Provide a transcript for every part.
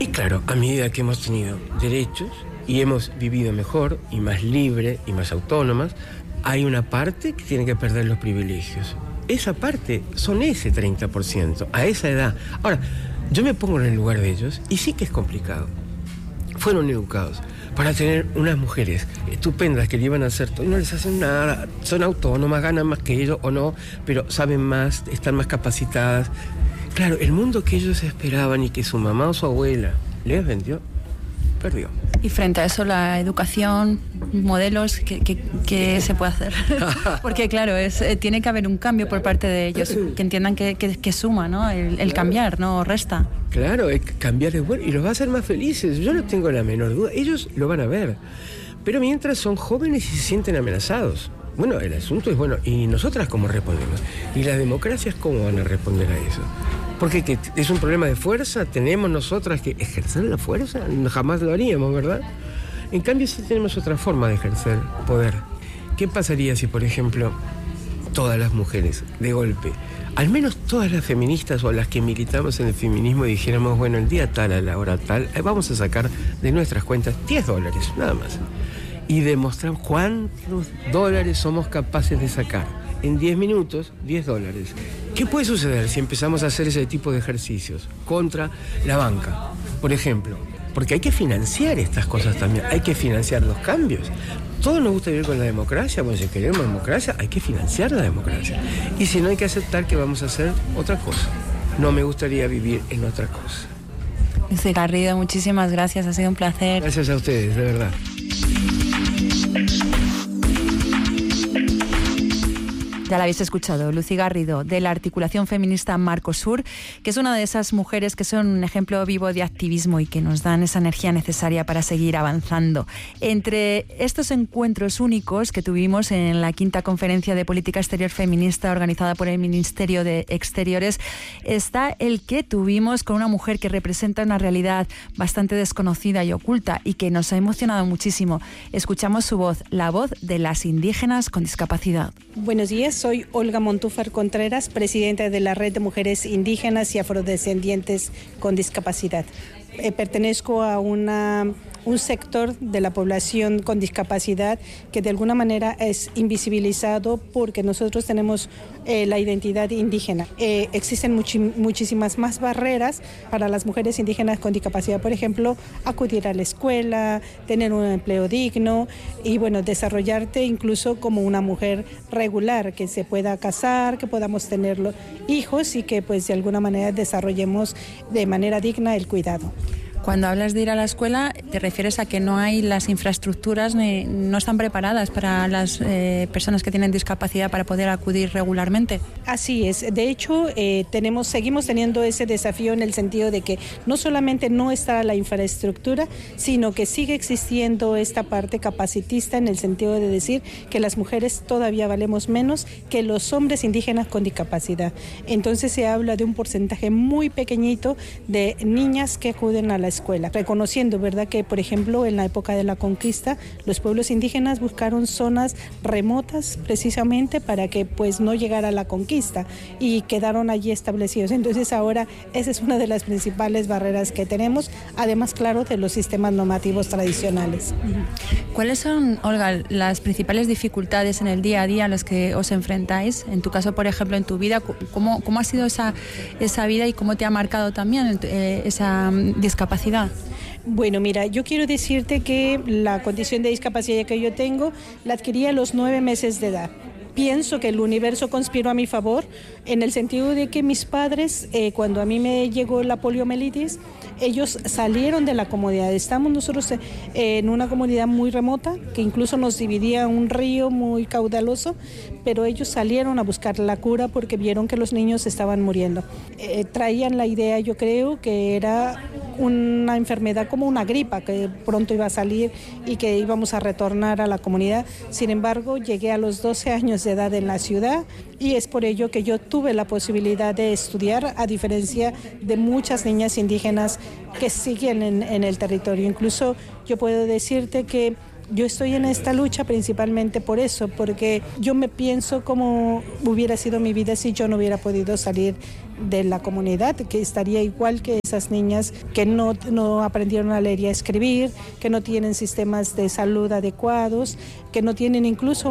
Y claro, a medida que hemos tenido derechos y hemos vivido mejor y más libre y más autónomas, hay una parte que tiene que perder los privilegios. Esa parte son ese 30%, a esa edad. Ahora, yo me pongo en el lugar de ellos y sí que es complicado. Fueron educados para tener unas mujeres estupendas que le iban a hacer todo y no les hacen nada, son autónomas, ganan más que ellos o no, pero saben más, están más capacitadas. Claro, el mundo que ellos esperaban y que su mamá o su abuela les vendió, perdió. Y frente a eso, la educación, modelos, ¿qué se puede hacer? Porque claro, tiene que haber un cambio por parte de ellos, que entiendan que suma, ¿no? El cambiar, no resta. Claro, cambiar es bueno y los va a hacer más felices, yo no tengo la menor duda, ellos lo van a ver. Pero mientras son jóvenes y se sienten amenazados. Bueno, el asunto es, bueno, ¿y nosotras cómo respondemos? ¿Y las democracias cómo van a responder a eso? Porque ¿qué, es un problema de fuerza? ¿Tenemos nosotras que ejercer la fuerza? Jamás lo haríamos, ¿verdad? En cambio, sí tenemos otra forma de ejercer poder. ¿Qué pasaría si, por ejemplo, todas las mujeres, de golpe, al menos todas las feministas o las que militamos en el feminismo, dijéramos, bueno, el día tal, a la hora tal, vamos a sacar de nuestras cuentas $10, nada más, y demostrar cuántos dólares somos capaces de sacar? En 10 minutos, $10. ¿Qué puede suceder si empezamos a hacer ese tipo de ejercicios contra la banca, por ejemplo? Porque hay que financiar estas cosas también, hay que financiar los cambios. Todos nos gusta vivir con la democracia, bueno, si queremos democracia, hay que financiar la democracia. Y si no, hay que aceptar que vamos a hacer otra cosa. No me gustaría vivir en otra cosa. Lucy Garrido, muchísimas gracias, ha sido un placer. Gracias a ustedes, de verdad. Ya la habéis escuchado, Lucy Garrido, de la articulación feminista Marcosur, que es una de esas mujeres que son un ejemplo vivo de activismo y que nos dan esa energía necesaria para seguir avanzando. Entre estos encuentros únicos que tuvimos en la 5ª Conferencia de Política Exterior Feminista organizada por el Ministerio de Exteriores, está el que tuvimos con una mujer que representa una realidad bastante desconocida y oculta y que nos ha emocionado muchísimo. Escuchamos su voz, la voz de las indígenas con discapacidad. Buenos días. Soy Olga Montúfar Contreras, presidenta de la Red de Mujeres Indígenas y Afrodescendientes con Discapacidad. Pertenezco a un sector de la población con discapacidad que de alguna manera es invisibilizado porque nosotros tenemos la identidad indígena. Existen muchísimas más barreras para las mujeres indígenas con discapacidad, por ejemplo, acudir a la escuela, tener un empleo digno y bueno, desarrollarte incluso como una mujer regular, que se pueda casar, que podamos tener hijos y que pues de alguna manera desarrollemos de manera digna el cuidado. Cuando hablas de ir a la escuela, ¿te refieres a que no hay las infraestructuras, no están preparadas para las personas que tienen discapacidad para poder acudir regularmente? Así es. De hecho, seguimos teniendo ese desafío en el sentido de que no solamente no está la infraestructura, sino que sigue existiendo esta parte capacitista en el sentido de decir que las mujeres todavía valemos menos que los hombres indígenas con discapacidad. Entonces se habla de un porcentaje muy pequeñito de niñas que acuden a la escuela, reconociendo, ¿verdad?, que por ejemplo en la época de la conquista los pueblos indígenas buscaron zonas remotas precisamente para que pues no llegara la conquista y quedaron allí establecidos. Entonces ahora esa es una de las principales barreras que tenemos, además claro de los sistemas normativos tradicionales. ¿Cuáles son, Olga, las principales dificultades en el día a día a las que os enfrentáis? En tu caso, por ejemplo, en tu vida, ¿cómo ha sido esa vida y cómo te ha marcado también esa discapacidad? Bueno, mira, yo quiero decirte que la condición de discapacidad que yo tengo la adquirí a los 9 meses de edad. Pienso que el universo conspiró a mi favor en el sentido de que mis padres, cuando a mí me llegó la poliomielitis, ellos salieron de la comunidad. Estamos nosotros en una comunidad muy remota, que incluso nos dividía un río muy caudaloso, pero ellos salieron a buscar la cura porque vieron que los niños estaban muriendo. Traían la idea, yo creo, que era una enfermedad como una gripa, que pronto iba a salir y que íbamos a retornar a la comunidad. Sin embargo, llegué a los 12 años de edad en la ciudad y es por ello que yo tuve la posibilidad de estudiar, a diferencia de muchas niñas indígenas que siguen en el territorio. Incluso yo puedo decirte que yo estoy en esta lucha principalmente por eso, porque yo me pienso cómo hubiera sido mi vida si yo no hubiera podido salir de la comunidad, que estaría igual que esas niñas que no aprendieron a leer y a escribir, que no tienen sistemas de salud adecuados, que no tienen incluso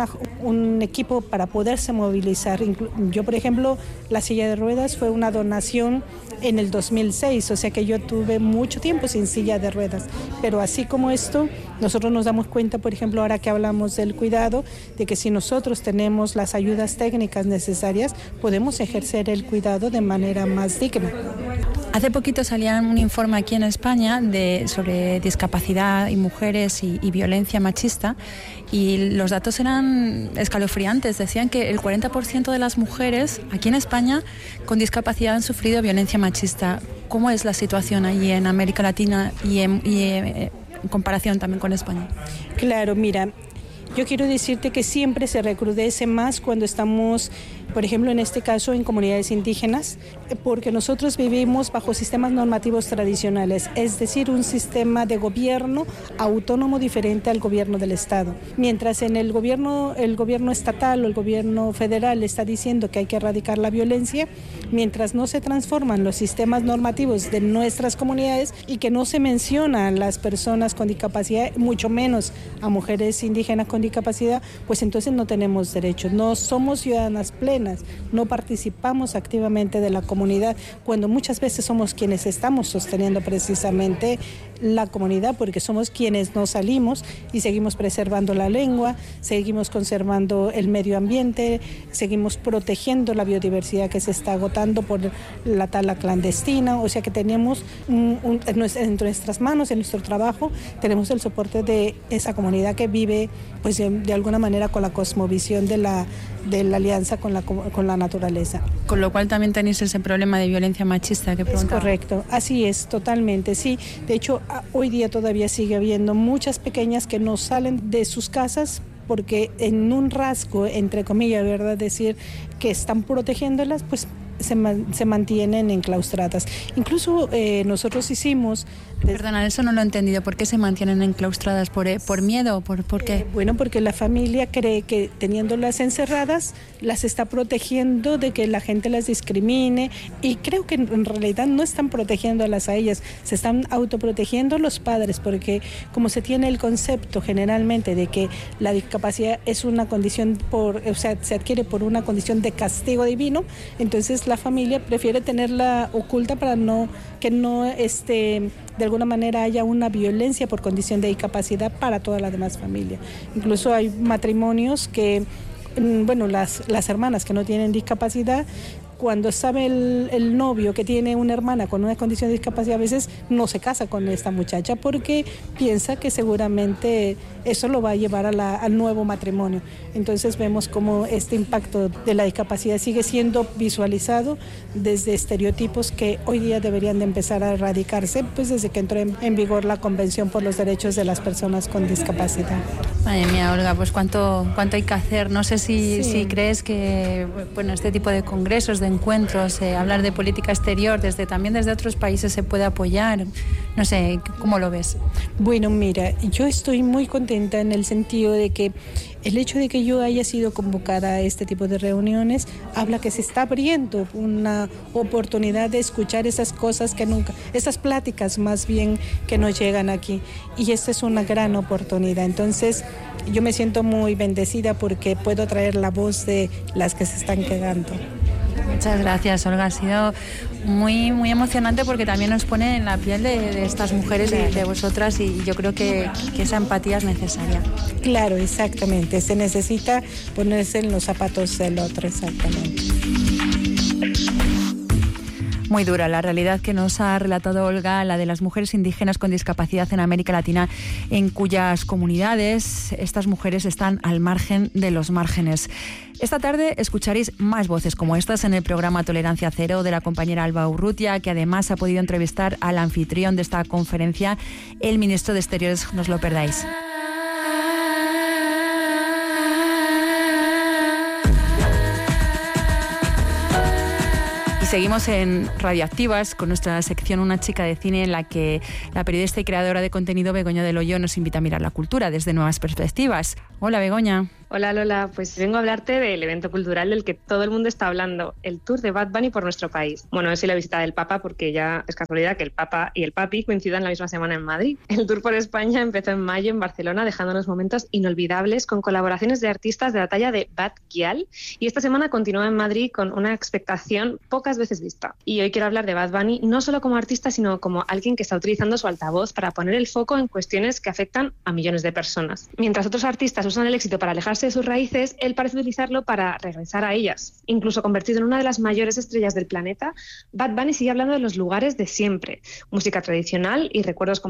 un equipo para poderse movilizar. Yo, por ejemplo, la silla de ruedas fue una donación en el 2006, o sea que yo tuve mucho tiempo sin silla de ruedas, pero así como esto, nosotros nos damos cuenta, por ejemplo, ahora que hablamos del cuidado, de que si nosotros tenemos las ayudas técnicas necesarias, podemos ejercer el cuidado de manera más digna. Hace poquito salía un informe aquí en España sobre discapacidad y mujeres y violencia machista, y los datos eran escalofriantes. Decían que el 40% de las mujeres aquí en España con discapacidad han sufrido violencia machista. ¿Cómo es la situación allí en América Latina y en comparación también con España? Claro, mira, yo quiero decirte que siempre se recrudece más cuando estamos, por ejemplo, en este caso, en comunidades indígenas, porque nosotros vivimos bajo sistemas normativos tradicionales, es decir, un sistema de gobierno autónomo diferente al gobierno del Estado. Mientras en el gobierno estatal o el gobierno federal está diciendo que hay que erradicar la violencia, mientras no se transforman los sistemas normativos de nuestras comunidades y que no se menciona a las personas con discapacidad, mucho menos a mujeres indígenas con discapacidad, pues entonces no tenemos derechos, no somos ciudadanas plenas, no participamos activamente de la comunidad, cuando muchas veces somos quienes estamos sosteniendo precisamente la comunidad, porque somos quienes nos salimos y seguimos preservando la lengua, seguimos conservando el medio ambiente, seguimos protegiendo la biodiversidad que se está agotando por la tala clandestina, o sea que tenemos en nuestras manos, en nuestro trabajo, tenemos el soporte de esa comunidad que vive pues de alguna manera con la cosmovisión de la alianza con la naturaleza. Con lo cual también tenéis ese problema de violencia machista que preguntaba. Es correcto, así es, totalmente, sí. De hecho, hoy día todavía sigue habiendo muchas pequeñas que no salen de sus casas porque en un rasgo, entre comillas, ¿verdad?, decir que están protegiéndolas, pues se mantienen enclaustradas. Incluso nosotros hicimos... Perdona, eso no lo he entendido. ¿Por qué se mantienen enclaustradas? ¿Por miedo? ¿Por qué? Bueno, porque la familia cree que teniéndolas encerradas las está protegiendo de que la gente las discrimine, y creo que en realidad no están protegiéndolas a ellas, se están autoprotegiendo los padres, porque como se tiene el concepto generalmente de que la discapacidad es una condición se adquiere por una condición de castigo divino, entonces la familia prefiere tenerla oculta para que no de alguna manera haya una violencia por condición de discapacidad para toda la demás familia. Incluso hay matrimonios que, las hermanas que no tienen discapacidad, cuando sabe el novio que tiene una hermana con una condición de discapacidad, a veces no se casa con esta muchacha porque piensa que seguramente eso lo va a llevar al nuevo matrimonio. Entonces vemos cómo este impacto de la discapacidad sigue siendo visualizado desde estereotipos que hoy día deberían de empezar a erradicarse, pues desde que entró en vigor la Convención por los Derechos de las Personas con Discapacidad. Madre mía, Olga, pues cuánto hay que hacer. No sé si crees que este tipo de congresos, de encuentros, hablar de política exterior también desde otros países se puede apoyar. No sé, ¿cómo lo ves? Bueno, mira, yo estoy muy contenta en el sentido de que el hecho de que yo haya sido convocada a este tipo de reuniones habla que se está abriendo una oportunidad de escuchar esas cosas esas pláticas más bien que nos llegan aquí, y esta es una gran oportunidad. Entonces yo me siento muy bendecida porque puedo traer la voz de las que se están quedando. Muchas gracias, Olga. Ha sido muy, muy emocionante porque también nos pone en la piel de estas mujeres y de vosotras, y yo creo que esa empatía es necesaria. Claro, exactamente. Se necesita ponerse en los zapatos del otro, exactamente. Muy dura la realidad que nos ha relatado Olga, la de las mujeres indígenas con discapacidad en América Latina, en cuyas comunidades estas mujeres están al margen de los márgenes. Esta tarde escucharéis más voces como estas en el programa Tolerancia Cero de la compañera Alba Urrutia, que además ha podido entrevistar al anfitrión de esta conferencia, el ministro de Exteriores. No os lo perdáis. Seguimos en Radioactivas con nuestra sección Una chica de cine, en la que la periodista y creadora de contenido Begoña del Hoyo nos invita a mirar la cultura desde nuevas perspectivas. Hola, Begoña. Hola Lola, pues vengo a hablarte del evento cultural del que todo el mundo está hablando, el tour de Bad Bunny por nuestro país. Bueno, es la visita del Papa porque ya es casualidad que el Papa y el Papi coincidan la misma semana en Madrid. El tour por España empezó en mayo en Barcelona, dejándonos momentos inolvidables con colaboraciones de artistas de la talla de Bad Gyal, y esta semana continúa en Madrid con una expectación pocas veces vista. Y hoy quiero hablar de Bad Bunny no solo como artista, sino como alguien que está utilizando su altavoz para poner el foco en cuestiones que afectan a millones de personas. Mientras otros artistas usan el éxito para alejarse de sus raíces, él parece utilizarlo para regresar a ellas. Incluso convertido en una de las mayores estrellas del planeta, Bad Bunny sigue hablando de los lugares de siempre, música tradicional y recuerdos